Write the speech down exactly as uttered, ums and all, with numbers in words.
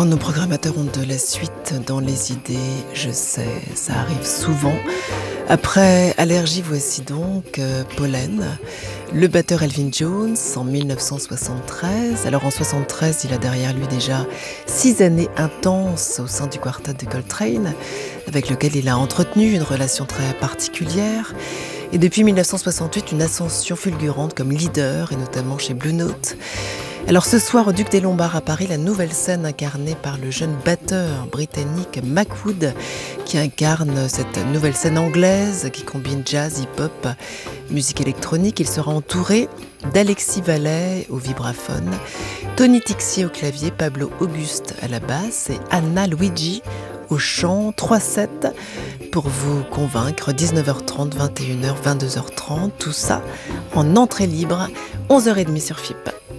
Quand nos programmateurs ont de la suite dans les idées, je sais, ça arrive souvent. Après Allergie, voici donc euh, Pollen, le batteur Elvin Jones en mille neuf cent soixante-treize. Alors en soixante-treize, il a derrière lui déjà six années intenses au sein du quartet de Coltrane, avec lequel il a entretenu une relation très particulière. Et depuis mille neuf cent soixante-huit, une ascension fulgurante comme leader, et notamment chez Blue Note. Alors ce soir au Duc des Lombards à Paris, la nouvelle scène incarnée par le jeune batteur britannique Mac Wood, qui incarne cette nouvelle scène anglaise qui combine jazz, hip-hop, musique électronique. Il sera entouré d'Alexis Vallet au vibraphone, Tony Tixier au clavier, Pablo Auguste à la basse et Anna Luigi au chant. Trois sets pour vous convaincre, dix-neuf heures trente, vingt et une heures, vingt-deux heures trente, tout ça en entrée libre, onze heures trente sur F I P.